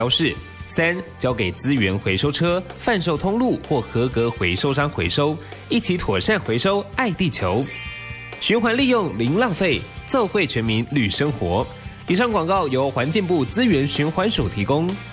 标示。3、交给资源回收车、贩售通路或合格回收商回收，一起妥善回收，爱地球。循环利用零浪费，奏会全民绿生活。以上广告由环境部资源循环署提供。